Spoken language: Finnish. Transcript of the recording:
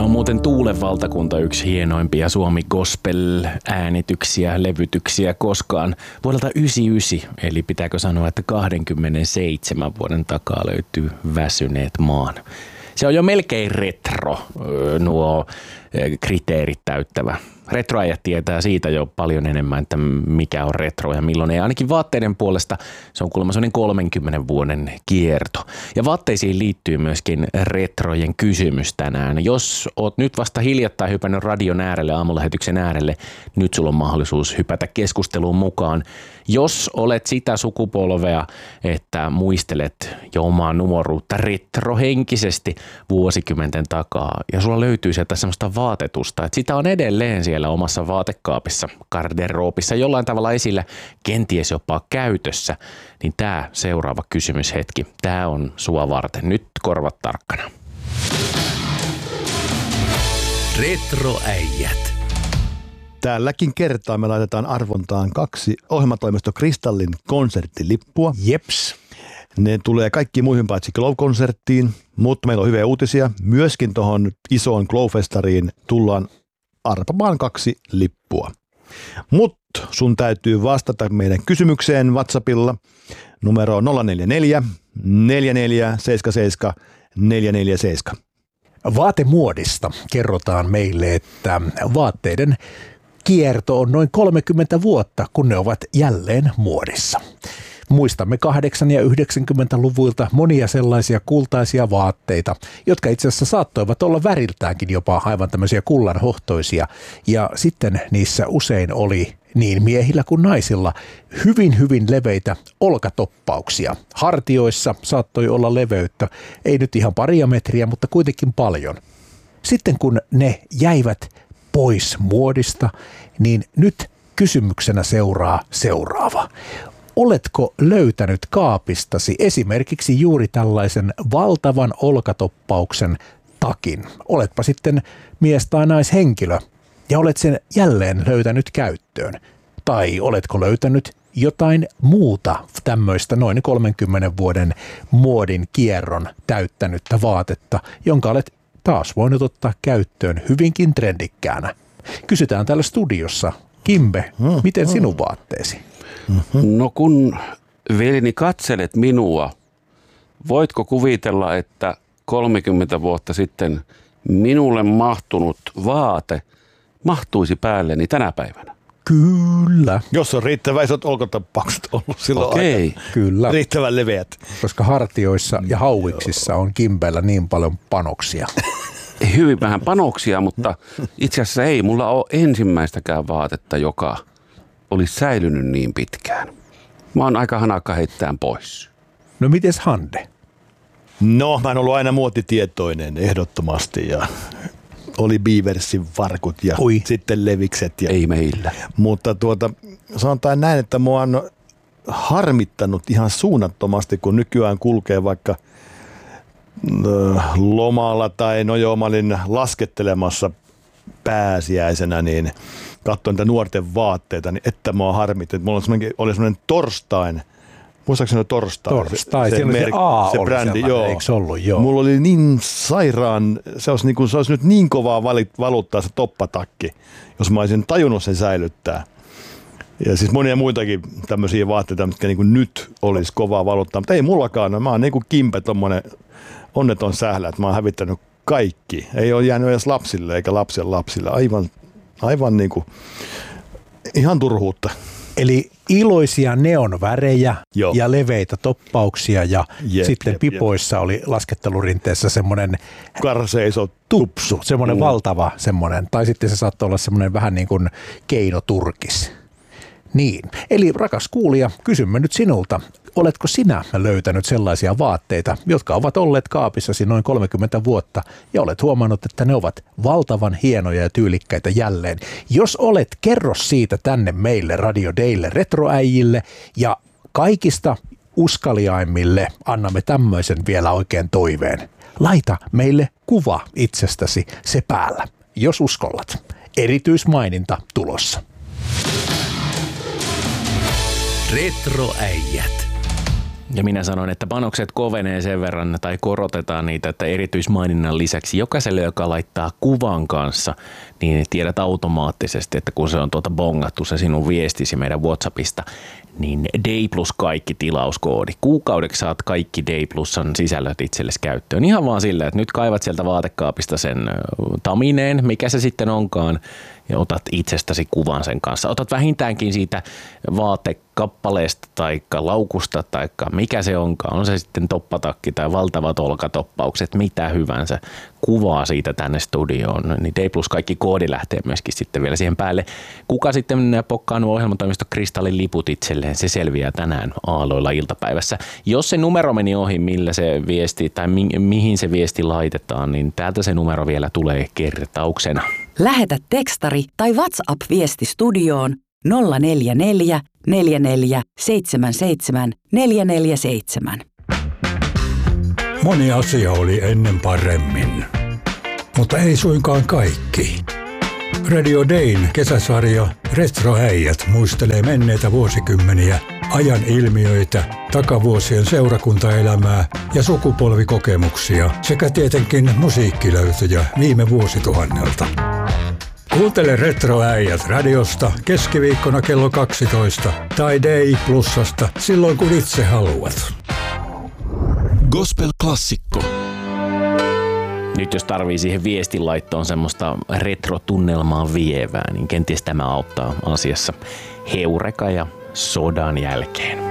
Ja on muuten Tuulen valtakunta yksi hienoimpia Suomi gospel-äänityksiä, levytyksiä koskaan vuodelta 1999. Eli pitääkö sanoa, että 27 vuoden takaa löytyy Väsyneet maan. Se on jo melkein retro, nuo kriteerit täyttävä. Retroäijät tietää siitä jo paljon enemmän, että mikä on retro ja milloin ei. Ainakin vaatteiden puolesta se on kuulemma sellainen 30 vuoden kierto. Ja vaatteisiin liittyy myöskin retrojen kysymys tänään. Jos oot nyt vasta hiljattain hypännyt radion äärelle, aamulähetyksen äärelle, nyt sulla on mahdollisuus hypätä keskusteluun mukaan. Jos olet sitä sukupolvea, että muistelet jo omaa nuoruutta retrohenkisesti vuosikymmenten takaa ja sulla löytyy sieltä semmoista vaatetusta, että sitä on edelleen siellä omassa vaatekaapissa, garderoopissa jollain tavalla esillä, kenties jopa käytössä, niin tämä seuraava kysymyshetki, tämä on sua varten. Nyt korvat tarkkana. Retroäijät. Tälläkin kertaa me laitetaan arvontaan 2 ohjelmatoimisto Kristallin konserttilippua. Jeps. Ne tulee kaikki muihin paitsi Glow-konserttiin, mutta meillä on hyviä uutisia. Myöskin tuohon isoon Glow-festariin tullaan arpamaan 2 lippua. Mutta sun täytyy vastata meidän kysymykseen WhatsAppilla. Numero on 044 4477 447. Vaatemuodista kerrotaan meille, että vaatteiden kierto on noin 30 vuotta, kun ne ovat jälleen muodissa. Muistamme 80- ja 90-luvuilta monia sellaisia kultaisia vaatteita, jotka itse asiassa saattoivat olla väriltäänkin jopa aivan tämmöisiä kullanhohtoisia. Ja sitten niissä usein oli niin miehillä kuin naisilla hyvin leveitä olkatoppauksia. Hartioissa saattoi olla leveyttä, ei nyt ihan paria metriä, mutta kuitenkin paljon. Sitten kun ne jäivät pois muodista, niin nyt kysymyksenä seuraa seuraava. Oletko löytänyt kaapistasi esimerkiksi juuri tällaisen valtavan olkatoppauksen takin? Oletpa sitten mies tai naishenkilö ja olet sen jälleen löytänyt käyttöön. Tai oletko löytänyt jotain muuta tämmöistä noin 30 vuoden muodin kierron täyttänyttä vaatetta, jonka olet taas voinut ottaa käyttöön hyvinkin trendikkäänä. Kysytään täällä studiossa. Kimbe, miten sinun vaatteesi? No kun veljeni katselet minua, voitko kuvitella, että 30 vuotta sitten minulle mahtunut vaate mahtuisi päälleni tänä päivänä? Kyllä. Jos on riittävän isot olkatoppaukset ollut silloin aika. Kyllä. Riittävän leveät. Koska hartioissa ja hauiksissa on Kimbellä niin paljon panoksia. Hyvin vähän panoksia, mutta itse asiassa ei mulla ole ensimmäistäkään vaatetta, joka olisi säilynyt niin pitkään. Mä oon aika hanakka heittämään pois. No mites Hande? No, mä oon ollut aina muotitietoinen ehdottomasti ja oli Beaversin varkut ja sitten levikset. Ja, ei meillä. Mutta sanotaan näin, että mua on harmittanut ihan suunnattomasti, kun nykyään kulkee vaikka lomalla tai mä olin laskettelemassa pääsiäisenä, niin katsoin niitä nuorten vaatteita, niin että mä oon harmittanut. Mulla oli semmoinen Torstain, muistaakseni Torstai, se A se oli brändi, joo. Eikö se ollut, joo. Mulla oli niin sairaan, se olisi nyt niin kovaa valuttaa se toppatakki, jos mä olisin tajunnut sen säilyttää. Ja siis monia muitakin tämmöisiä vaatteita, mitkä niin kuin nyt olisi kovaa valuttaa, mutta ei mullakaan. No, mä oon niin kuin Kimpe, tommonen onneton sählä, että mä oon hävittänyt kaikki. Ei ole jäänyt edes lapsille eikä lapsen lapsille. Aivan niin kuin ihan turhuutta. Eli iloisia neonvärejä ja leveitä toppauksia ja sitten pipoissa oli laskettelurinteessä semmoinen karseiso tupsu, semmoinen valtava semmoinen. Tai sitten se saattoi olla semmoinen vähän niin kuin keinoturkis. Niin, eli rakas kuulija, kysymme nyt sinulta, oletko sinä löytänyt sellaisia vaatteita, jotka ovat olleet kaapissasi noin 30 vuotta ja olet huomannut, että ne ovat valtavan hienoja ja tyylikkäitä jälleen. Jos olet, kerro siitä tänne meille Radio Daylle retroäijille ja kaikista uskaliaimmille annamme tämmöisen vielä oikein toiveen. Laita meille kuva itsestäsi se päällä, jos uskollat. Erityismaininta tulossa. Retroäijät. Ja minä sanoin, että panokset kovenee sen verran tai korotetaan niitä, että erityismaininnan lisäksi jokaiselle, joka laittaa kuvan kanssa, niin tiedät automaattisesti, että kun se on bongattu se sinun viestisi meidän WhatsAppista, niin Day Plus kaikki tilauskoodi. Kuukaudeksi saat kaikki Day Plusan sisällöt itsellesi käyttöön. Ihan vaan sillä, että nyt kaivat sieltä vaatekaapista sen tamineen, mikä se sitten onkaan, ja otat itsestäsi kuvan sen kanssa. Otat vähintäänkin siitä vaatekappaleesta tai laukusta tai mikä se onkaan. On se sitten toppatakki tai valtavat olkatoppaukset, mitä hyvänsä. Kuvaa siitä tänne studioon. Niin Day Plus kaikki koodi lähtee myöskin sitten vielä siihen päälle. Kuka sitten pokkaa nuo ohjelmatoimisto Kristallin liput itselleen, se selviää tänään aalloilla iltapäivässä. Jos se numero meni ohi, millä se viesti tai mihin se viesti laitetaan, niin täältä se numero vielä tulee kertauksena. Lähetä tekstari tai WhatsApp-viesti studioon 044 44 77 447. Moni asia oli ennen paremmin, mutta ei suinkaan kaikki. Radio Dayn kesäsarja Retroäijät muistelee menneitä vuosikymmeniä, ajan ilmiöitä, takavuosien seurakuntaelämää ja sukupolvikokemuksia sekä tietenkin musiikkilöytöjä viime vuosituhannelta. Kuuntele Retroäijät radiosta keskiviikkona kello 12 tai Day Plusasta silloin kun itse haluat. Gospel-klassikko. Nyt jos tarvii siihen viestinlaittoon semmoista retrotunnelmaa vievää, niin kenties tämä auttaa asiassa. Heureka ja sodan jälkeen.